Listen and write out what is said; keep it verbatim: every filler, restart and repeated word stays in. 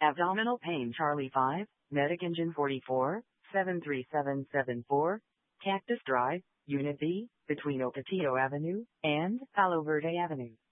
Abdominal pain Charlie five, Medic Engine forty-four, seven three seven seven four, Cactus Drive, Unit B, between Ocotillo Avenue and Palo Verde Avenue.